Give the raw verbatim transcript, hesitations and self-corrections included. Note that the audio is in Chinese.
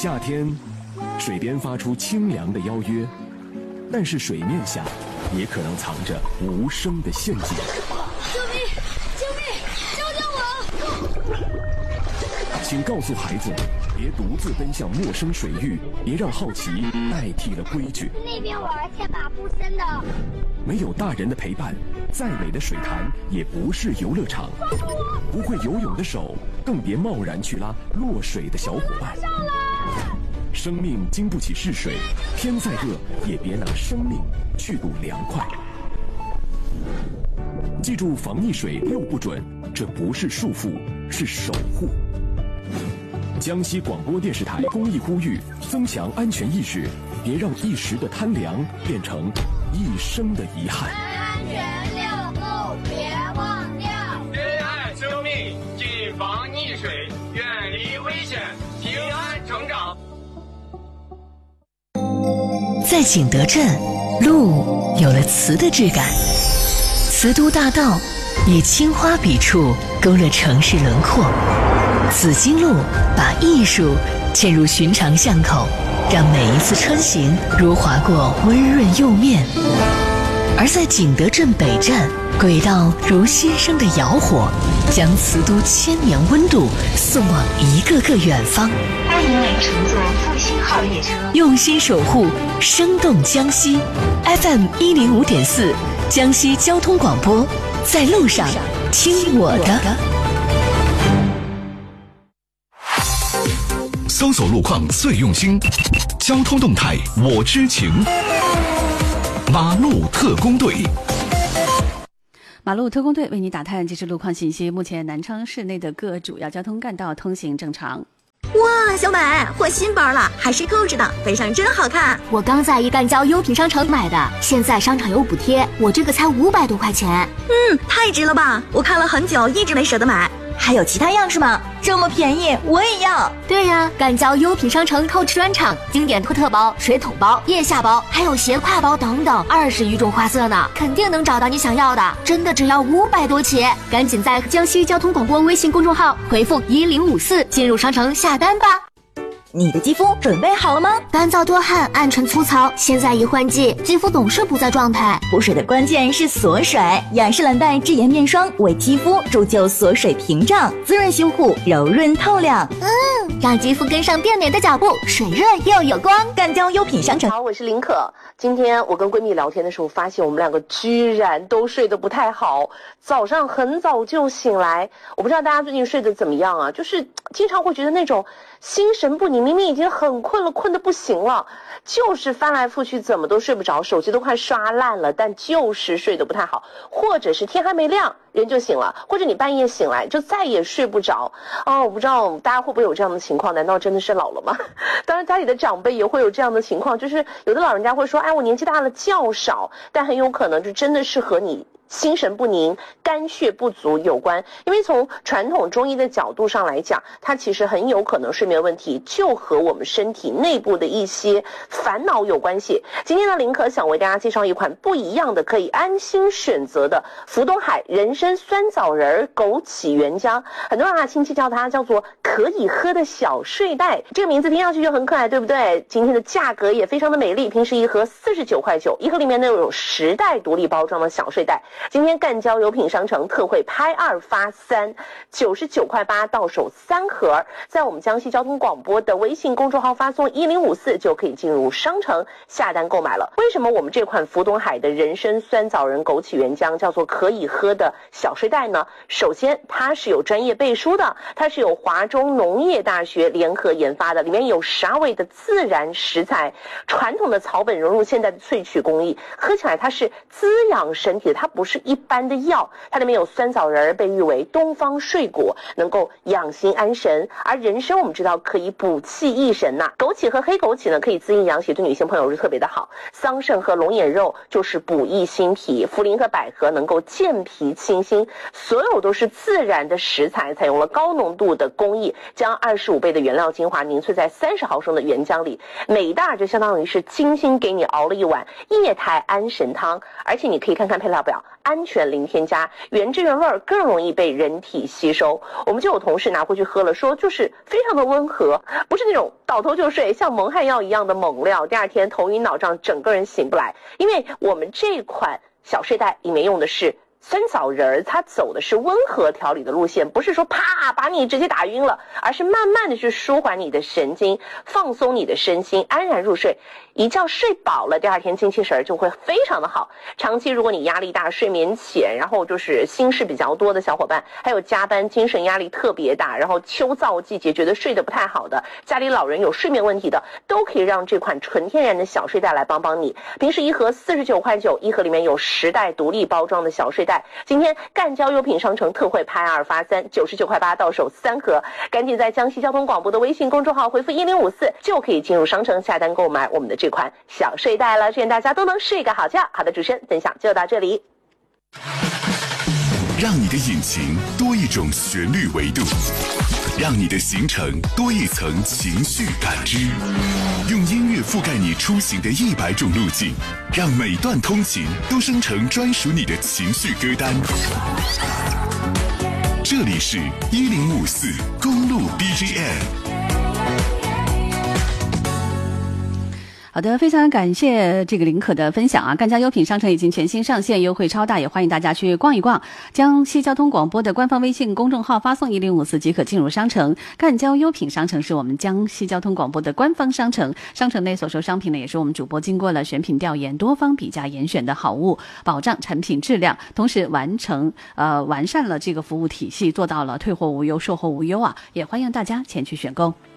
夏天，水边发出清凉的邀约，但是水面下也可能藏着无声的陷阱。 救命！救命！救救我！ 请告诉孩子，别独自奔向陌生水域，别让好奇代替了规矩。 那边玩天马不深的。 没有大人的陪伴，再美的水潭也不是游乐场。不会游泳的手，更别贸然去拉落水的小伙伴。生命经不起试水，天再热也别拿生命去赌凉快。记住防溺水六不准，这不是束缚，是守护。江西广播电视台公益呼吁：增强安全意识，别让一时的贪凉变成一生的遗憾。 安全六步别忘掉。 珍爱生命，谨防溺水，远离危险，平安成长。 在景德镇，路有了词的质感，瓷都大道以青花笔触勾勒城市轮廓，紫荆路把艺术嵌入寻常巷口，让每一次穿行如划过温润釉面。而在景德镇北站，轨道如新生的窑火，将瓷都千年温度送往一个个远方。 欢迎您乘坐复兴号列车， 用心守护生动江西。 F M 一零五点四，江西交通广播，在路上听我的。 搜索路况最用心，交通动态我知情。马路特工队， 马路特工队为你打探即时路况信息。目前南昌市内的各主要交通干道通行正常。 哇，小美，换新包了，还是购置的，背上真好看。 我刚在一干交优品商城买的，现在商场有补贴，我这个才五百多块钱。 嗯，太值了吧！我看了很久，一直没舍得买。还有其他样式吗？这么便宜，我也要。 对呀，干交优品商城购置专场，经典托特包、水桶包、腋下包，还有斜挎包等等，二十余种花色呢，肯定能找到你想要的。真的只要五百多起，赶紧在江西交通广播微信公众号回复一零五四进入商城下单吧。 你的肌肤准备好了吗？ 干燥多汗、暗沉粗糙，现在一换季，肌肤总是不在状态。 补水的关键是锁水，雅诗兰黛智颜面霜为肌肤铸就锁水屏障，滋润修护，柔润透亮。 嗯，让肌肤跟上变美的脚步，水润又有光。 干交优品商城。 好，我是林可。今天我跟闺蜜聊天的时候，发现我们两个居然都睡得不太好，早上很早就醒来。我不知道大家最近睡得怎么样啊？就是经常会觉得那种心神不宁，明明已经很困了，困得不行了，就是翻来覆去怎么都睡不着，手机都快刷烂了，但就是睡得不太好，或者是天还没亮人就醒了，或者你半夜醒来就再也睡不着。哦，我不知道大家会不会有这样的情况，难道真的是老了吗？当然家里的长辈也会有这样的情况，就是有的老人家会说，哎，我年纪大了觉少，但很有可能就真的是和你心神不宁、肝血不足有关。因为从传统中医的角度上来讲，它其实很有可能睡眠问题就和我们身体内部的一些烦恼有关系。今天呢，林可想为大家介绍一款不一样的可以安心选择的福东海人参酸枣仁枸杞原浆，很多人啊亲戚叫它叫做可以喝的小睡袋，这个名字听上去就很可爱，对不对？今天的价格也非常的美丽，平时一盒四十九块九，一盒里面呢有十袋独立包装的小睡袋。今天干交优品商城特惠拍二发三，九十九块八到手三盒，在我们江西交通广播的微信公众号发送一零五四就可以进入商城下单购买了。为什么我们这款福东海的人参酸枣仁枸杞原浆叫做可以喝的小睡袋呢？首先它是有专业背书的，它是有华中农业大学联合研发的，里面有十二味的自然食材，传统的草本融入现代的萃取工艺，喝起来它是滋养身体的，它不是一般的药，它里面有酸枣仁，被誉为东方睡果，能够养心安神。而人参我们知道可以补气益神呐、啊，枸杞和黑枸杞呢可以滋阴养血，对女性朋友是特别的好。桑葚和龙眼肉就是补益心脾，茯苓和百合能够健脾清清新，所有都是自然的食材，采用了高浓度的工艺，将二十五倍的原料精华凝萃在三十毫升的原浆里，每一袋就相当于是精心给你熬了一碗液态安神汤。而且你可以看看配料表，安全零添加，原汁原味，更容易被人体吸收。我们就有同事拿回去喝了，说就是非常的温和，不是那种倒头就睡像蒙汗药一样的猛料，第二天头晕脑胀，整个人醒不来。因为我们这款小睡袋里面用的是酸枣仁儿，它走的是温和调理的路线，不是说啪把你直接打晕了，而是慢慢的去舒缓你的神经，放松你的身心，安然入睡。一觉睡饱了，第二天精气神就会非常的好。长期如果你压力大、睡眠浅，然后就是心事比较多的小伙伴，还有加班精神压力特别大，然后秋燥季节觉得睡得不太好的，家里老人有睡眠问题的，都可以让这款纯天然的小睡袋来帮帮你。平时一盒四十九块九，一盒里面有十袋独立包装的小睡袋，今天赣交优品商城特惠拍二发三，九十九块八到手三盒，赶紧在江西交通广播的微信公众号回复一零五四，就可以进入商城下单购买我们的这款小睡袋了。愿大家都能睡个好觉。好的，主持人分享就到这里。 让你的引擎多一种旋律维度，让你的行程多一层情绪感知，用音乐覆盖你出行的一百种路径，让每段通勤都生成专属你的情绪歌单。这里是一零五四公路 B G M。 好的，非常感谢这个林可的分享啊！赣交优品商城已经全新上线，优惠超大，也欢迎大家去逛一逛。江西交通广播的官方微信公众号发送一零五四即可进入商城。赣交优品商城是我们江西交通广播的官方商城，商城内所售商品呢，也是我们主播经过了选品调研、多方比价严选的好物，保障产品质量，同时完成呃完善了这个服务体系，做到了退货无忧、售后无忧啊！也欢迎大家前去选购。